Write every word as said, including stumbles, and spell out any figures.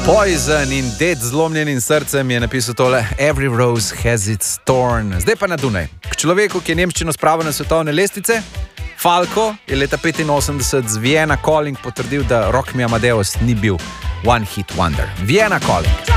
Poison in Dead z zlomljenim srcem je napisal tole Every rose has its thorn. Zdaj pa na Dunaj. K človeku, ki je nemščino spravil na svetovne lestvice, Falco je leta petinosemdeset z Vienna Calling potrdil, da Rock Me Amadeus ni bil one hit wonder. Vienna Calling.